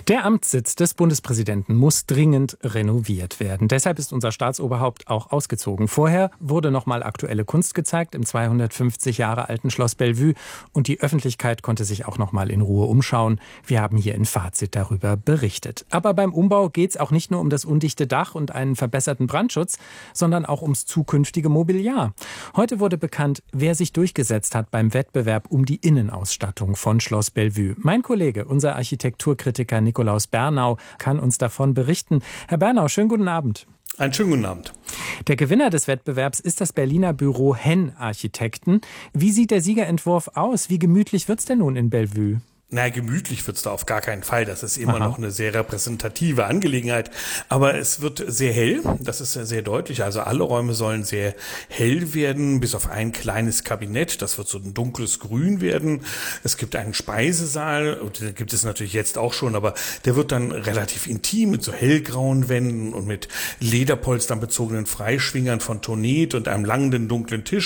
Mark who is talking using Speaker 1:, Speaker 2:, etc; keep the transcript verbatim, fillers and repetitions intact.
Speaker 1: Der Amtssitz des Bundespräsidenten muss dringend renoviert werden. Deshalb ist unser Staatsoberhaupt auch ausgezogen. Vorher wurde nochmal aktuelle Kunst gezeigt im zweihundertfünfzig Jahre alten Schloss Bellevue und die Öffentlichkeit konnte sich auch nochmal in Ruhe umschauen. Wir haben hier in Fazit darüber berichtet. Aber beim Umbau geht es auch nicht nur um das undichte Dach und einen verbesserten Brandschutz, sondern auch ums zukünftige Mobiliar. Heute wurde bekannt, wer sich durchgesetzt hat beim Wettbewerb um die Innenausstattung von Schloss Bellevue. Mein Kollege, unser Architekturkritiker Nikolaus Bernau, kann uns davon berichten. Herr Bernau, schönen guten Abend.
Speaker 2: Einen schönen guten Abend.
Speaker 1: Der Gewinner des Wettbewerbs ist das Berliner Büro Henn Architekten. Wie sieht der Siegerentwurf aus? Wie gemütlich wird's denn nun in Bellevue?
Speaker 2: Na, gemütlich wird's da auf gar keinen Fall. Das ist immer
Speaker 1: Aha.
Speaker 2: noch eine sehr repräsentative Angelegenheit. Aber es wird sehr hell. Das ist sehr deutlich. Also alle Räume sollen sehr hell werden, bis auf ein kleines Kabinett. Das wird so ein dunkles Grün werden. Es gibt einen Speisesaal. Den gibt es natürlich jetzt auch schon, aber der wird dann relativ intim mit so hellgrauen Wänden und mit Lederpolstern bezogenen Freischwingern von Tonet und einem langen dunklen Tisch.